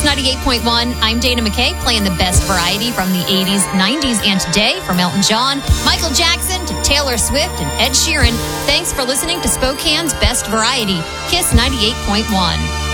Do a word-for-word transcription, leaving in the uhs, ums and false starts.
ninety-eight point one. I'm Dana McKay, playing the best variety from the eighties, nineties, and today, from Elton John, Michael Jackson, to Taylor Swift and Ed Sheeran. Thanks for listening to Spokane's Best Variety, Kiss ninety-eight point one.